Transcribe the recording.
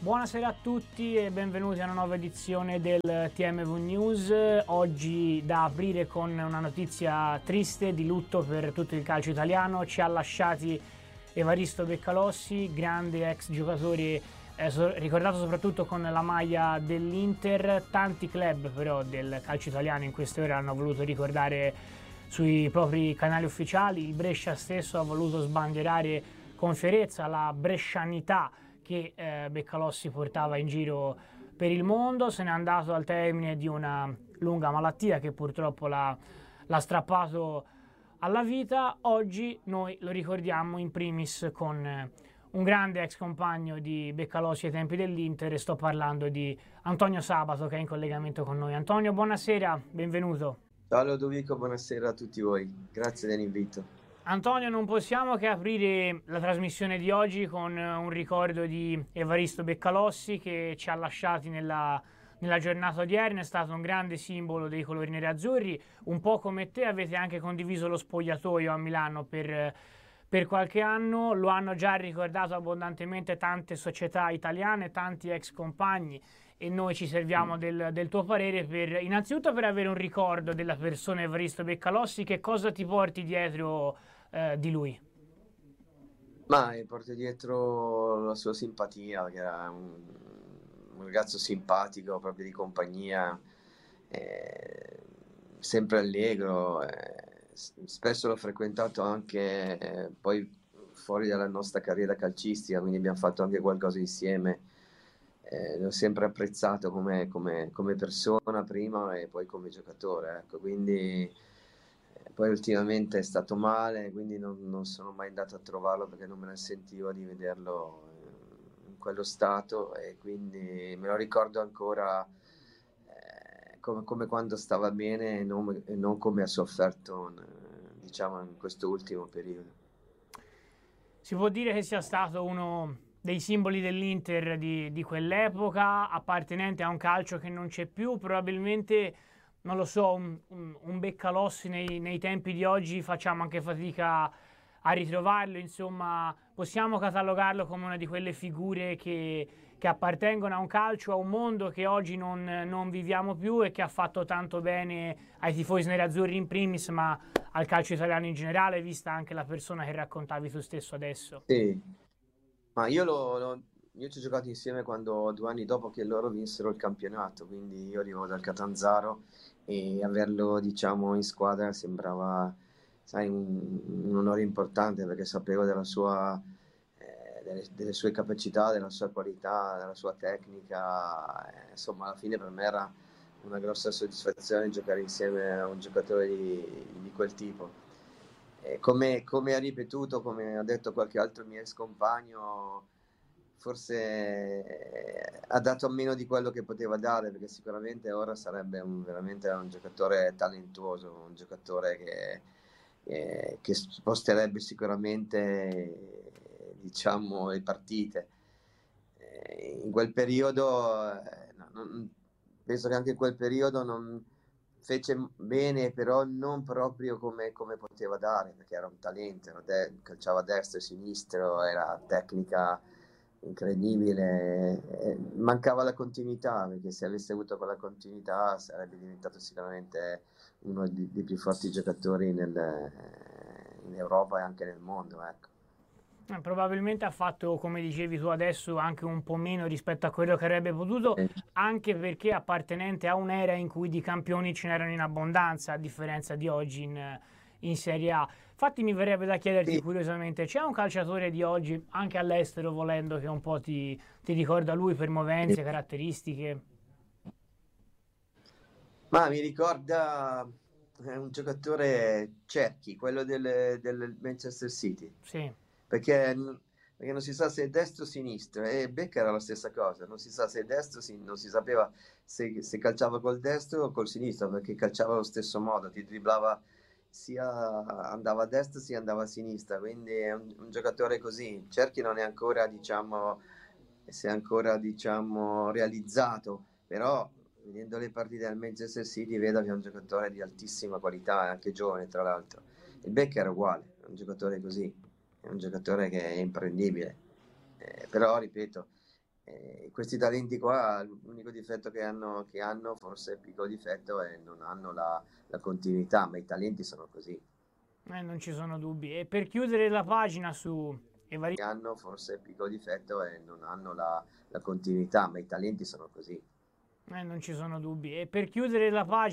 Buonasera a tutti e benvenuti a una nuova edizione del TMV News. Oggi da aprire con una notizia triste di lutto per tutto il calcio italiano. Ci ha lasciati Evaristo Beccalossi, grande ex giocatore ricordato soprattutto con la maglia dell'Inter. Tanti club però del calcio italiano in queste ore hanno voluto ricordare sui propri canali ufficiali. Il Brescia stesso ha voluto sbandierare con fierezza la brescianità che Beccalossi portava in giro per il mondo. Se n'è andato al termine di una lunga malattia che purtroppo l'ha strappato alla vita. Oggi noi lo ricordiamo in primis con un grande ex compagno di Beccalossi ai tempi dell'Inter, e sto parlando di Antonio Sabato, che è in collegamento con noi. Antonio, buonasera, benvenuto. Ciao Ludovico, buonasera a tutti voi, grazie dell'invito. Antonio, non possiamo che aprire la trasmissione di oggi con un ricordo di Evaristo Beccalossi, che ci ha lasciati nella giornata odierna. È stato un grande simbolo dei colori nerazzurri. Un po' come te avete anche condiviso lo spogliatoio a Milano per qualche anno. Lo hanno già ricordato abbondantemente tante società italiane, tanti ex compagni, e noi ci serviamo del tuo parere innanzitutto per avere un ricordo della persona Evaristo Beccalossi. Che cosa ti porti dietro di lui? Ma porto dietro la sua simpatia, che era un ragazzo simpatico, proprio di compagnia, sempre allegro. Spesso l'ho frequentato anche poi fuori dalla nostra carriera calcistica, quindi abbiamo fatto anche qualcosa insieme. L'ho sempre apprezzato come persona prima e poi come giocatore, ecco. Quindi poi ultimamente è stato male, quindi non sono mai andato a trovarlo perché non me ne sentivo di vederlo in quello stato, e quindi me lo ricordo ancora come quando stava bene e non come ha sofferto, diciamo, in questo ultimo periodo. Si può dire che sia stato uno dei simboli dell'Inter di quell'epoca, appartenente a un calcio che non c'è più. Probabilmente, non lo so, un Beccalossi nei tempi di oggi facciamo anche fatica a ritrovarlo. Insomma, possiamo catalogarlo come una di quelle figure che appartengono a un calcio, a un mondo che oggi non viviamo più, e che ha fatto tanto bene ai tifosi nerazzurri in primis, ma al calcio italiano in generale, vista anche la persona che raccontavi tu stesso adesso. Sì, ma io ci ho giocato insieme quando 2 anni dopo che loro vinsero il campionato, quindi io arrivavo dal Catanzaro e averlo, diciamo, in squadra sembrava, sai, un onore importante, perché sapevo delle sue capacità, della sua qualità, della sua tecnica. Insomma, alla fine per me era una grossa soddisfazione giocare insieme a un giocatore di quel tipo. Come ha ripetuto, come ha detto qualche altro mio ex compagno, forse ha dato meno di quello che poteva dare, perché sicuramente ora sarebbe veramente un giocatore talentuoso, un giocatore che sposterebbe sicuramente, diciamo, le partite. In quel periodo, penso che anche in quel periodo non fece bene, però non proprio come poteva dare, perché era un talento, calciava a destra e a sinistro, era tecnica incredibile. Mancava la continuità, perché se avesse avuto quella continuità sarebbe diventato sicuramente uno dei più forti giocatori in Europa e anche nel mondo, ecco. Probabilmente ha fatto, come dicevi tu adesso, anche un po' meno rispetto a quello che avrebbe potuto, anche perché appartenente a un'era in cui di campioni ce n'erano in abbondanza, a differenza di oggi in Serie A. Infatti mi verrebbe da chiederti Sì. curiosamente, c'è un calciatore di oggi, anche all'estero volendo, che un po' ti ricorda lui per movenze, caratteristiche? Ma mi ricorda un giocatore, Cerchi, quello del Manchester City, Sì. perché, perché non si sa se è destro o sinistro, e Becca era la stessa cosa, non si sa se è destro, non si sapeva se calciava col destro o col sinistro, perché calciava allo stesso modo, ti dribblava, sia andava a destra sia andava a sinistra, quindi è un giocatore così. Cerchi non è ancora, diciamo, si è ancora, diciamo, realizzato, però vedendo le partite del Manchester City vedo che è un giocatore di altissima qualità, anche giovane tra l'altro. Il Becker è uguale, è un giocatore così, è un giocatore che è imprendibile. Però ripeto, Questi talenti qua, l'unico difetto che hanno, forse il piccolo difetto, è non hanno la continuità, ma i talenti sono così. Non ci sono dubbi. E per chiudere la pagina su Evaristo. Che hanno, forse il piccolo difetto è non hanno la continuità, ma i talenti sono così. Non ci sono dubbi. E per chiudere la pagina